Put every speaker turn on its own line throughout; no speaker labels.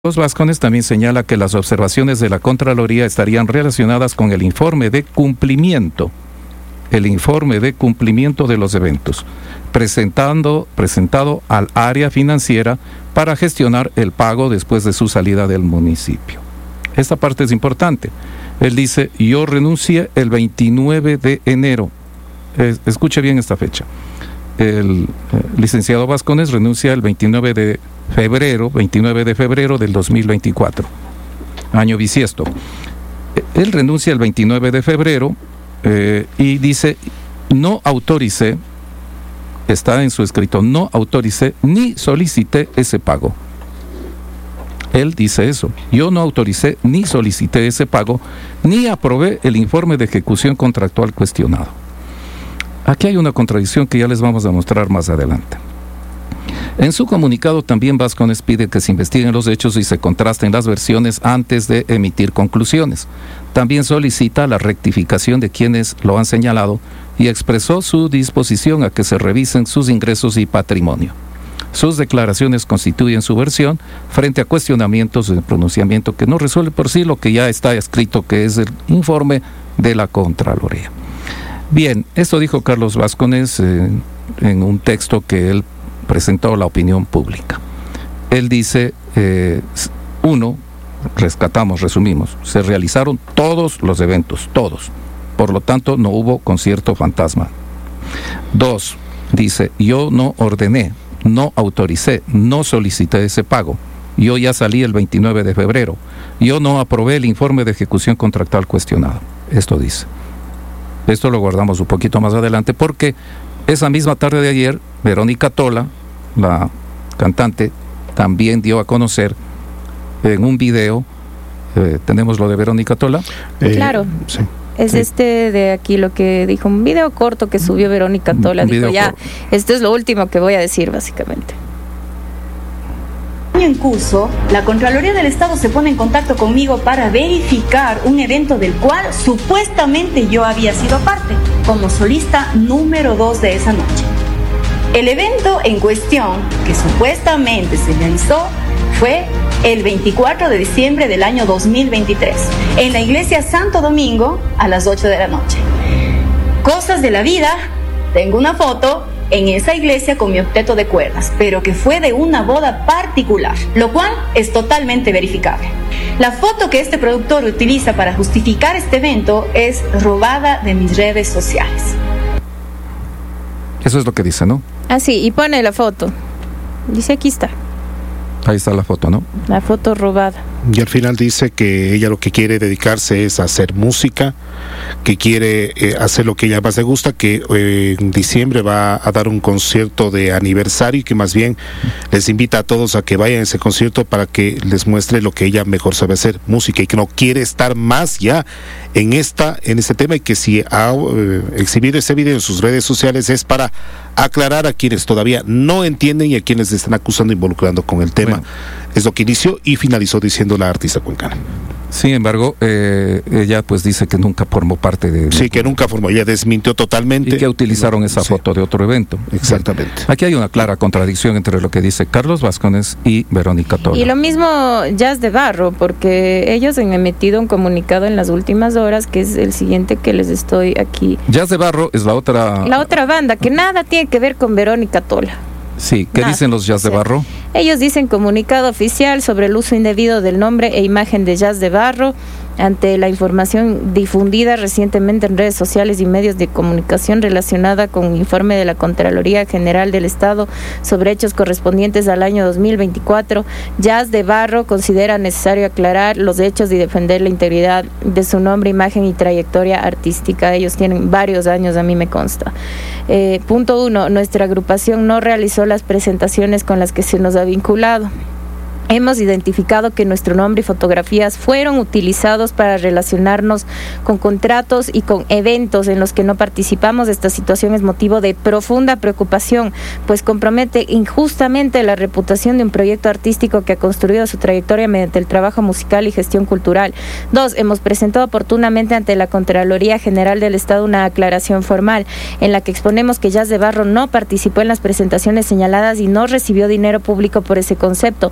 Carlos Vázquez también señala que las observaciones de la Contraloría estarían relacionadas con el informe de cumplimiento de los eventos, presentado al área financiera para gestionar el pago después de su salida del municipio. Esta parte es importante. Él dice, yo renuncié el 29 de enero. Escuche bien esta fecha. El licenciado Vázquez renuncia el 29 de febrero del 2024, año bisiesto. Él renuncia el 29 de febrero y dice, no autoricé, está en su escrito, no autoricé ni solicité ese pago. Él dice eso, yo no autoricé ni solicité ese pago, ni aprobé el informe de ejecución contractual cuestionado. Aquí hay una contradicción que ya les vamos a mostrar más adelante. En su comunicado también Vázquez pide que se investiguen los hechos y se contrasten las versiones antes de emitir conclusiones. También solicita la rectificación de quienes lo han señalado y expresó su disposición a que se revisen sus ingresos y patrimonio. Sus declaraciones constituyen su versión frente a cuestionamientos de pronunciamiento que no resuelve por sí lo que ya está escrito, que es el informe de la Contraloría. Bien, esto dijo Carlos Vázquez en un texto que él presentó a la opinión pública. Él dice, resumimos, se realizaron todos los eventos, todos. Por lo tanto, no hubo concierto fantasma. 2, dice, yo no ordené, no autoricé, no solicité ese pago. Yo ya salí el 29 de febrero. Yo no aprobé el informe de ejecución contractual cuestionado. Esto dice. Esto lo guardamos un poquito más adelante porque esa misma tarde de ayer, Verónica Tola, la cantante, también dio a conocer en un video, ¿tenemos lo de Verónica Tola?
Claro.
Sí.
Es de aquí lo que dijo, un video corto que subió Verónica Tola. Dijo, ya, esto es lo último que voy a decir, básicamente.
En curso, la Contraloría del Estado se pone en contacto conmigo para verificar un evento del cual supuestamente yo había sido parte, como solista número 2 de esa noche. El evento en cuestión, que supuestamente se realizó, fue el 24 de diciembre del año 2023, en la iglesia Santo Domingo, a las 8 de la noche. Cosas de la vida, tengo una foto en esa iglesia con mi octeto de cuerdas, pero que fue de una boda particular, lo cual es totalmente verificable. La foto que este productor utiliza para justificar este evento es robada de mis redes sociales.
Eso es lo que dice, ¿no?
Ah, sí, y pone la foto. Dice, aquí está.
Ahí está la foto, ¿no?
La foto robada.
Y al final dice que ella lo que quiere dedicarse es a hacer música, que quiere hacer lo que ella más le gusta, que en diciembre va a dar un concierto de aniversario y que más bien les invita a todos a que vayan a ese concierto para que les muestre lo que ella mejor sabe hacer, música, y que no quiere estar más ya en este tema, y que si ha exhibido ese video en sus redes sociales es para aclarar a quienes todavía no entienden y a quienes le están acusando e involucrando con el tema. Bueno. Es lo que inició y finalizó diciendo la artista cuencana.
Sin embargo, ella pues dice que nunca formó parte de...
Sí, que nunca formó, ella desmintió totalmente.
Y que utilizaron esa foto de otro evento.
Exactamente.
Aquí hay una clara contradicción entre lo que dice Carlos Vázquez y Verónica Tola.
Y lo mismo Jazz de Barro, porque ellos han emitido un comunicado en las últimas horas, que es el siguiente que les estoy aquí.
Jazz de Barro es la otra
banda, que nada tiene que ver con Verónica Tola.
Sí, ¿qué dicen los Jazz de Barro?
Ellos dicen comunicado oficial sobre el uso indebido del nombre e imagen de Jazz de Barro ante la información difundida recientemente en redes sociales y medios de comunicación relacionada con un informe de la Contraloría General del Estado sobre hechos correspondientes al año 2024. Jazz de Barro considera necesario aclarar los hechos y defender la integridad de su nombre, imagen y trayectoria artística. Ellos tienen varios años, a mí me consta. Punto 1. Nuestra agrupación no realizó las presentaciones con las que se nos ha vinculado. Hemos identificado que nuestro nombre y fotografías fueron utilizados para relacionarnos con contratos y con eventos en los que no participamos. Esta situación es motivo de profunda preocupación, pues compromete injustamente la reputación de un proyecto artístico que ha construido su trayectoria mediante el trabajo musical y gestión cultural. 2. Hemos presentado oportunamente ante la Contraloría General del Estado una aclaración formal en la que exponemos que Jazz de Barro no participó en las presentaciones señaladas y no recibió dinero público por ese concepto. Además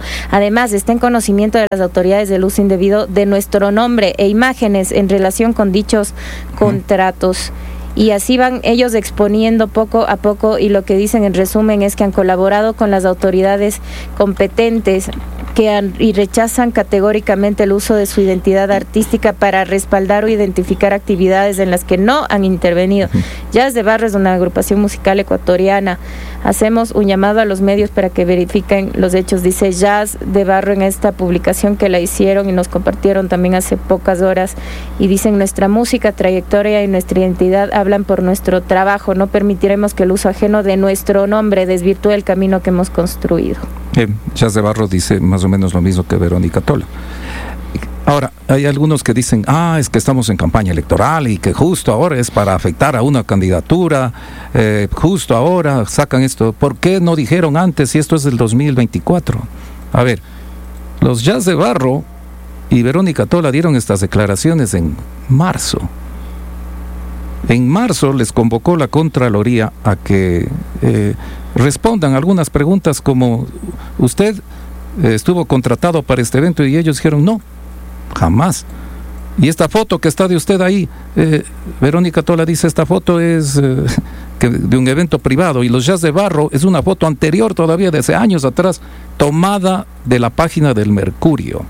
Además, está en conocimiento de las autoridades del uso indebido de nuestro nombre e imágenes en relación con dichos contratos. Y así van ellos exponiendo poco a poco, y lo que dicen en resumen es que han colaborado con las autoridades competentes y rechazan categóricamente el uso de su identidad artística para respaldar o identificar actividades en las que no han intervenido. Jazz de Barro es una agrupación musical ecuatoriana. Hacemos un llamado a los medios para que verifiquen los hechos, dice Jazz de Barro en esta publicación que la hicieron y nos compartieron también hace pocas horas, y dicen: nuestra música, trayectoria y nuestra identidad hablan por nuestro trabajo. No permitiremos que el uso ajeno de nuestro nombre desvirtúe el camino que hemos construido.
Jazz de Barro dice más o menos lo mismo que Verónica Tola. Ahora, hay algunos que dicen, es que estamos en campaña electoral y que justo ahora es para afectar a una candidatura, justo ahora sacan esto. ¿Por qué no dijeron antes si esto es del 2024? A ver, los Jazz de Barro y Verónica Tola dieron estas declaraciones en marzo. En marzo les convocó la Contraloría a que respondan algunas preguntas como: ¿usted estuvo contratado para este evento? Y ellos dijeron: no, jamás. Y esta foto que está de usted ahí, Verónica Tola dice: esta foto es de un evento privado. Y los Jazz de Barro es una foto anterior todavía, de hace años atrás, tomada de la página del Mercurio.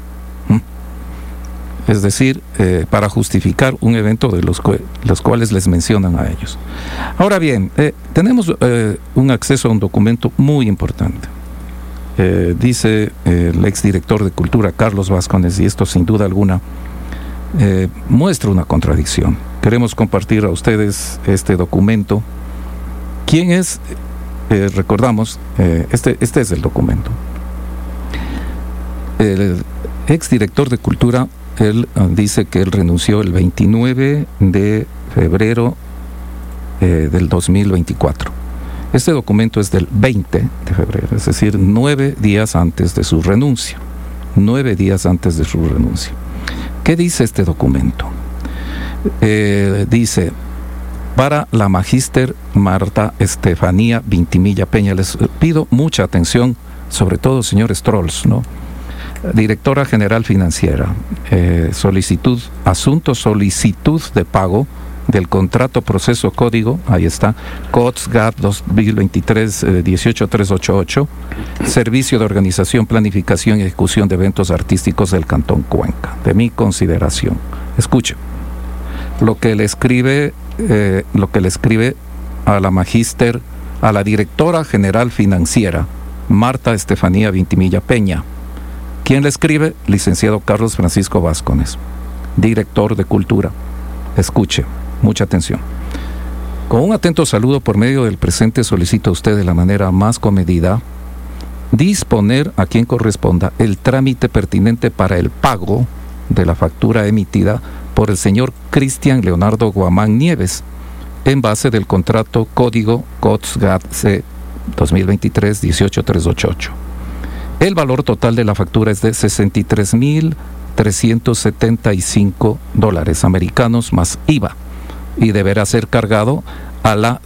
Es decir, para justificar un evento de los cuales les mencionan a ellos. Ahora bien, tenemos un acceso a un documento muy importante. Dice el exdirector de Cultura, Carlos Vázquez, y esto sin duda alguna muestra una contradicción. Queremos compartir a ustedes este documento. ¿Quién es? Recordamos, este es el documento. El exdirector de Cultura, él dice que él renunció el 29 de febrero del 2024. Este documento es del 20 de febrero, es decir, 9 días antes de su renuncia. 9 días antes de su renuncia. ¿Qué dice este documento? Dice: para la magíster Marta Estefanía Vintimilla Peña. Les pido mucha atención, sobre todo, señores trolls, ¿no? Directora General Financiera, solicitud de pago del contrato proceso código, ahí está, COTS-GAT 2023-18388, Servicio de Organización, Planificación y Ejecución de Eventos Artísticos del Cantón Cuenca. De mi consideración, escuche, lo que le escribe a la magíster, a la Directora General Financiera, Marta Estefanía Vintimilla Peña. ¿Quién le escribe? Licenciado Carlos Francisco Vázquez, director de Cultura. Escuche, mucha atención. Con un atento saludo, por medio del presente solicito a usted, de la manera más comedida, disponer a quien corresponda el trámite pertinente para el pago de la factura emitida por el señor Cristian Leonardo Guamán Nieves, en base del contrato código COTS-GAT-C 2023-18388. El valor total de la factura es de $63,375 americanos más IVA, y deberá ser cargado a la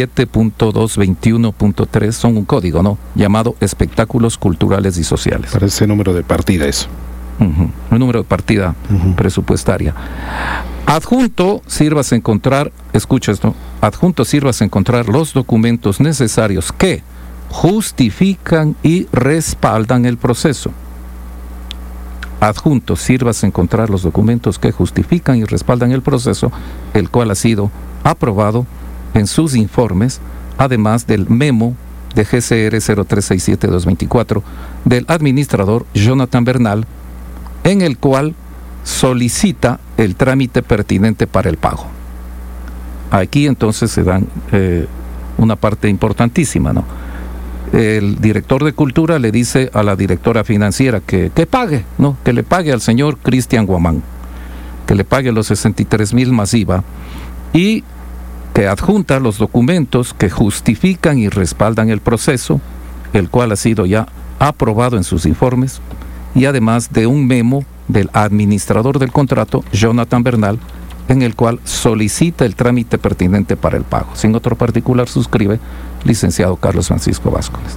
7.221.3, son un código, ¿no?, llamado Espectáculos Culturales y Sociales.
Parece número de partida eso.
Un número de partida presupuestaria. Adjunto, sírvase a encontrar, escucha esto, adjunto, sírvase a encontrar los documentos necesarios que justifican y respaldan el proceso. Adjunto, sírvase a encontrar los documentos que justifican y respaldan el proceso, el cual ha sido aprobado en sus informes, además del memo de GCR 0367-224 del administrador Jonathan Bernal, en el cual solicita el trámite pertinente para el pago. Aquí entonces se dan una parte importantísima, ¿no? El director de Cultura le dice a la directora financiera que pague, ¿no?, que le pague al señor Cristian Guamán, que le pague los 63,000 más IVA, y que adjunta los documentos que justifican y respaldan el proceso, el cual ha sido ya aprobado en sus informes, y además de un memo del administrador del contrato, Jonathan Bernal, en el cual solicita el trámite pertinente para el pago. Sin otro particular, suscribe licenciado Carlos Francisco Vázquez.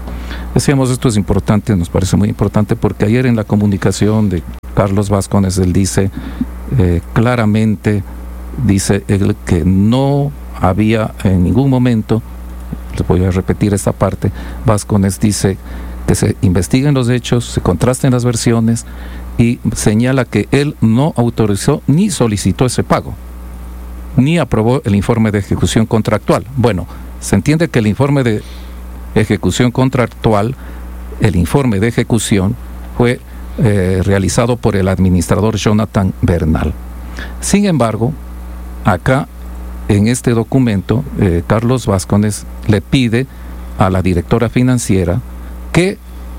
Decíamos, esto es importante, nos parece muy importante, porque ayer en la comunicación de Carlos Vázquez, él dice claramente, dice él que no había en ningún momento, les voy a repetir esta parte, Vázquez dice que se investiguen los hechos, se contrasten las versiones y señala que él no autorizó ni solicitó ese pago, ni aprobó el informe de ejecución contractual. Bueno, se entiende que el informe de ejecución contractual, el informe de ejecución fue realizado por el administrador Jonathan Bernal. Sin embargo, acá en este documento, Carlos Vázquez le pide a la directora financiera que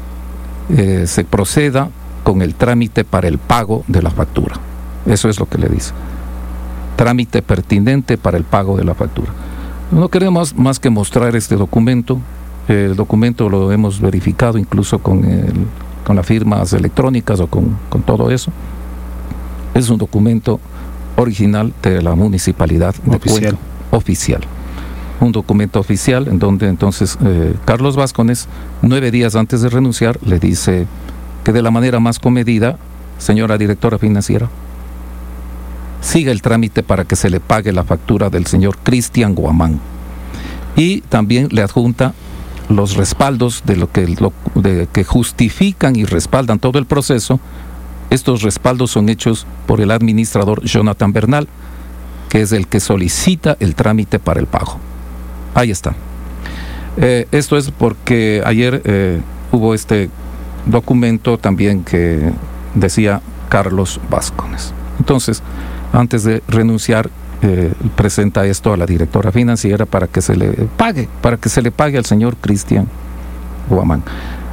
se proceda con el trámite para el pago de la factura. Eso es lo que le dice. Trámite pertinente para el pago de la factura. No queremos más que mostrar este documento. El documento lo hemos verificado incluso con las firmas electrónicas o con todo eso. Es un documento original de la municipalidad de Cuenca, oficial. Un documento oficial en donde entonces Carlos Vázquez, 9 días antes de renunciar, le dice que de la manera más comedida, señora directora financiera, siga el trámite para que se le pague la factura del señor Cristian Guamán. Y también le adjunta los respaldos de que justifican y respaldan todo el proceso. Estos respaldos son hechos por el administrador Jonathan Bernal, que es el que solicita el trámite para el pago. Ahí está. Esto es porque ayer hubo este documento también que decía Carlos Vázquez. Entonces, antes de renunciar, presenta esto a la directora financiera para que se le pague al señor Cristian Guamán.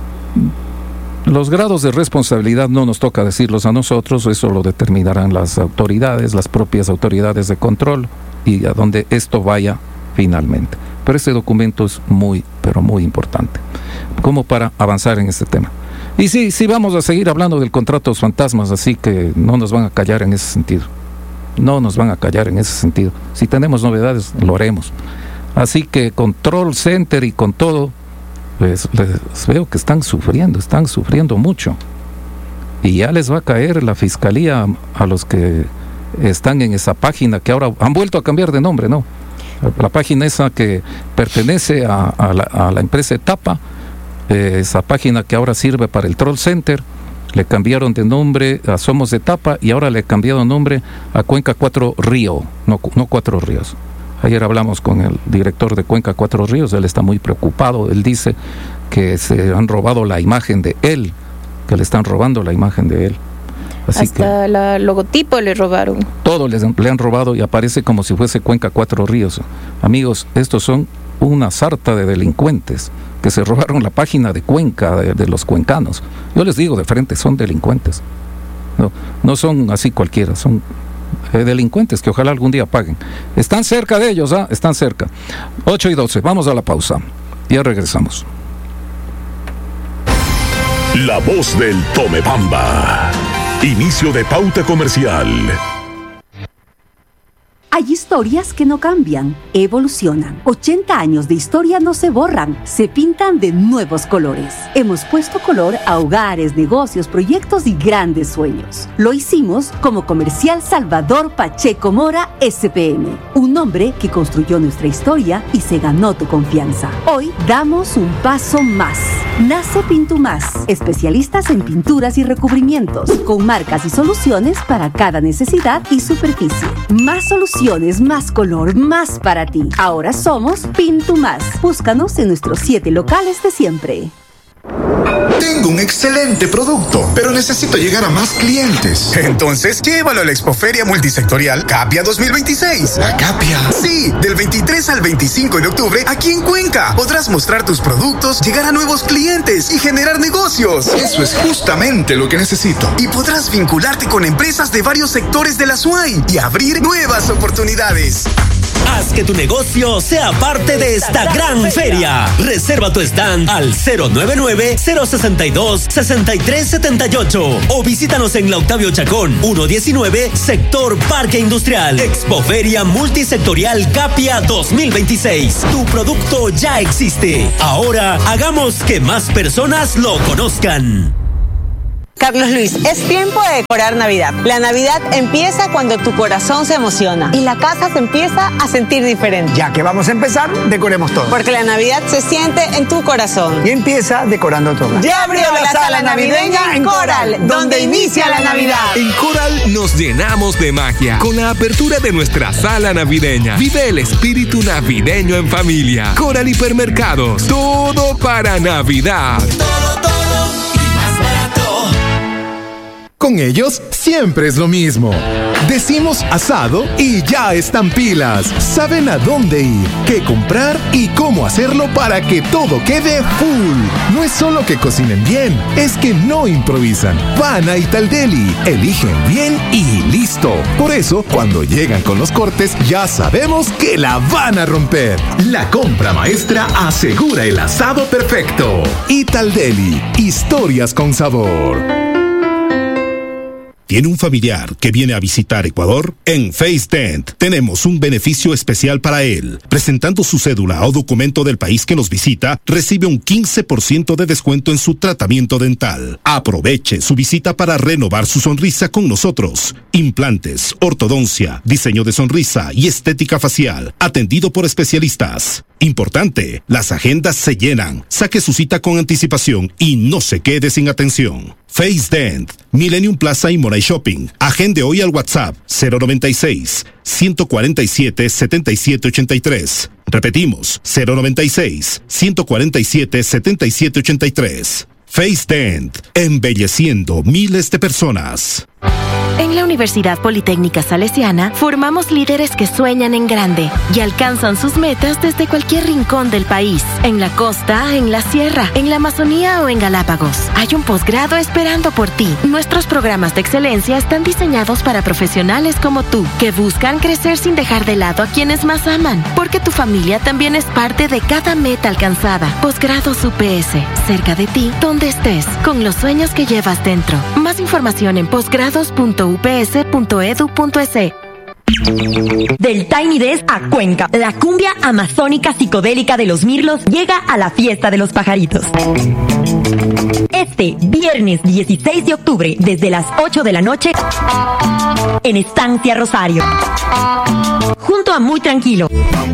Los grados de responsabilidad no nos toca decirlos a nosotros, eso lo determinarán las autoridades, las propias autoridades de control y a donde esto vaya finalmente. Pero este documento es muy, pero muy importante, como para avanzar en este tema. Y sí, vamos a seguir hablando del contratos fantasmas, así que no nos van a callar en ese sentido. No nos van a callar en ese sentido. Si tenemos novedades, lo haremos. Así que Control Center y con todo, pues les veo que están sufriendo mucho. Y ya les va a caer la fiscalía a los que están en esa página que ahora han vuelto a cambiar de nombre, ¿no? La página esa que pertenece a la empresa Etapa, esa página que ahora sirve para el Troll Center, le cambiaron de nombre a Somos Etapa y ahora le cambiaron nombre a Cuenca 4 Río, no 4 Ríos. Ayer hablamos con el director de Cuenca 4 Ríos, él está muy preocupado, él dice que se han robado la imagen de él, que le están robando la imagen de él. Así
hasta el logotipo le robaron.
Todo le han robado y aparece como si fuese Cuenca 4 Ríos. Amigos, estos son una sarta de delincuentes que se robaron la página de Cuenca, de los cuencanos. Yo les digo de frente, son delincuentes. No son así cualquiera, son delincuentes que ojalá algún día paguen. Están cerca de ellos, están cerca. 8:12, vamos a la pausa. Ya regresamos.
La voz del Tomebamba. Inicio de pauta comercial.
Hay historias que no cambian, evolucionan. 80 años de historia no se borran, se pintan de nuevos colores. Hemos puesto color a hogares, negocios, proyectos y grandes sueños. Lo hicimos como Comercial Salvador Pacheco Mora SPM, un nombre que construyó nuestra historia y se ganó tu confianza. Hoy damos un paso más. Nace Pintumás, especialistas en pinturas y recubrimientos, con marcas y soluciones para cada necesidad y superficie. Más soluciones, más color, más para ti. Ahora somos Pintumás. Búscanos en nuestros 7 locales de siempre.
Tengo un excelente producto, pero necesito llegar a más clientes.
Entonces, llévalo a la Expoferia Multisectorial Capia 2026.
¿La Capia?
Sí, del 23 al 25 de octubre, aquí en Cuenca. Podrás mostrar tus productos, llegar a nuevos clientes y generar negocios.
Eso es justamente lo que necesito.
Y podrás vincularte con empresas de varios sectores de la SUAY y abrir nuevas oportunidades.
Haz que tu negocio sea parte de esta gran feria. Reserva tu stand al 099-062-6378 o visítanos en la Octavio Chacón 119, sector Parque Industrial. Expoferia Multisectorial Capia 2026. Tu producto ya existe. Ahora hagamos que más personas lo conozcan.
Carlos Luis, es tiempo de decorar Navidad. La Navidad empieza cuando tu corazón se emociona y la casa se empieza a sentir diferente.
Ya que vamos a empezar, decoremos todo.
Porque la Navidad se siente en tu corazón.
Y empieza decorando todo.
Ya abrió la sala navideña en Coral, donde inicia la Navidad.
En Coral nos llenamos de magia con la apertura de nuestra sala navideña. Vive el espíritu navideño en familia. Coral Hipermercados, todo para Navidad.
Con ellos siempre es lo mismo. Decimos asado y ya están pilas. Saben a dónde ir, qué comprar y cómo hacerlo para que todo quede full. No es solo que cocinen bien, es que no improvisan. Van a Italdeli, eligen bien y listo. Por eso, cuando llegan con los cortes, ya sabemos que la van a romper. La compra maestra asegura el asado perfecto. Italdeli, historias con sabor.
¿Tiene un familiar que viene a visitar Ecuador? En FaceDent tenemos un beneficio especial para él. Presentando su cédula o documento del país que nos visita, recibe un 15% de descuento en su tratamiento dental. Aproveche su visita para renovar su sonrisa con nosotros. Implantes, ortodoncia, diseño de sonrisa y estética facial. Atendido por especialistas. Importante, las agendas se llenan. Saque su cita con anticipación y no se quede sin atención. FaceDent, Millennium Plaza y Moray Shopping. Agende hoy al WhatsApp 096-147-7783. Repetimos, 096-147-7783. FaceDent, embelleciendo miles de personas.
En la Universidad Politécnica Salesiana formamos líderes que sueñan en grande y alcanzan sus metas desde cualquier rincón del país, en la costa, en la sierra, en la Amazonía o en Galápagos. Hay un posgrado esperando por ti. Nuestros programas de excelencia están diseñados para profesionales como tú, que buscan crecer sin dejar de lado a quienes más aman, porque tu familia también es parte de cada meta alcanzada. Posgrados UPS, cerca de ti, donde estés, con los sueños que llevas dentro. Más información en posgrados.ups.edu.es.
Del Tiny Desk a Cuenca, la cumbia amazónica psicodélica de los mirlos llega a la fiesta de los pajaritos. Este viernes 16 de octubre, desde las 8 de la noche, en Estancia Rosario. Junto a Muy Tranquilo,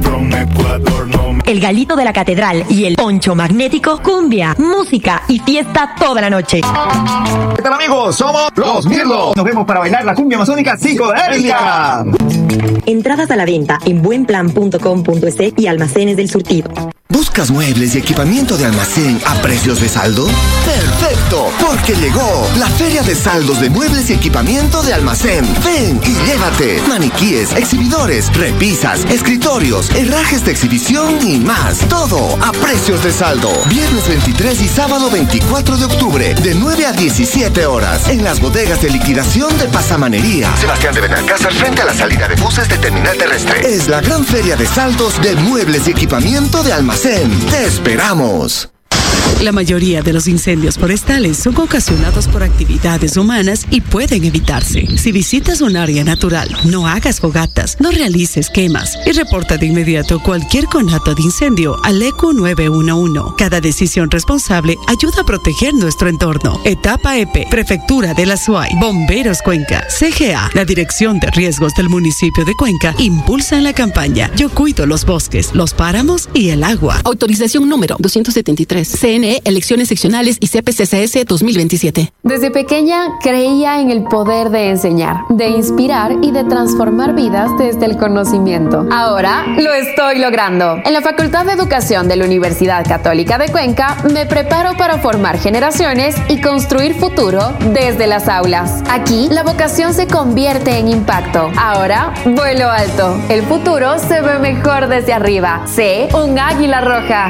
El Galito de la Catedral y El Poncho Magnético, cumbia, música y fiesta toda la noche.
¿Qué tal, amigos? Somos Los Mirlos. Nos vemos para bailar la cumbia amazónica psicodélica.
Entradas a la venta en buenplan.com.es y Almacenes del Surtido.
¿Buscas muebles y equipamiento de almacén a precios de saldo? ¡Perfecto! Porque llegó la Feria de Saldos de Muebles y Equipamiento de Almacén. Ven y llévate maniquíes, exhibidores, repisas, escritorios, herrajes de exhibición y más. Todo a precios de saldo. Viernes 23 y sábado 24 de octubre, de 9 a 17 horas, en las bodegas de liquidación de Pasamanería. Sebastián de Benalcázar, frente a la salida de buses de Terminal Terrestre. Es la gran feria de saldos de muebles y equipamiento de almacén. Te esperamos.
La mayoría de los incendios forestales son ocasionados por actividades humanas y pueden evitarse. Si visitas un área natural, no hagas fogatas, no realices quemas y reporta de inmediato cualquier conato de incendio al ECU 911. Cada decisión responsable ayuda a proteger nuestro entorno. Etapa EP, Prefectura de la SUAY, Bomberos Cuenca, CGA, la Dirección de Riesgos del municipio de Cuenca impulsan la campaña Yo cuido los bosques, los páramos y el agua.
Autorización número 273. CNE, Elecciones Seccionales y CPCCS 2027.
Desde pequeña creía en el poder de enseñar, de inspirar y de transformar vidas desde el conocimiento. Ahora lo estoy logrando. En la Facultad de Educación de la Universidad Católica de Cuenca me preparo para formar generaciones y construir futuro desde las aulas. Aquí la vocación se convierte en impacto. Ahora vuelo alto. El futuro se ve mejor desde arriba. Sé un águila roja.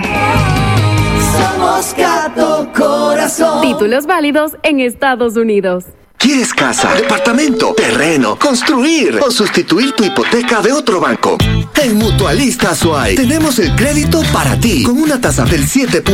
Somos Gato Corazón.
Títulos válidos en Estados Unidos.
¿Quieres casa, departamento, terreno, construir o sustituir tu hipoteca de otro banco? En Mutualista Azuay tenemos el crédito para ti con una tasa del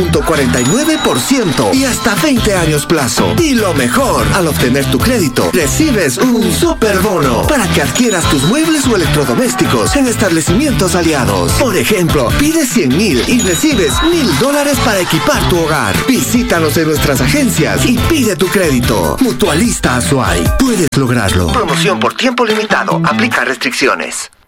7.49% y hasta 20 años plazo. Y lo mejor, al obtener tu crédito, recibes un superbono para que adquieras tus muebles o electrodomésticos en establecimientos aliados. Por ejemplo, pide 100,000 y recibes $1,000 para equipar tu hogar. Visítanos en nuestras agencias y pide tu crédito. Mutualista Azuay. Puedes lograrlo. Promoción por tiempo limitado. Aplica restricciones.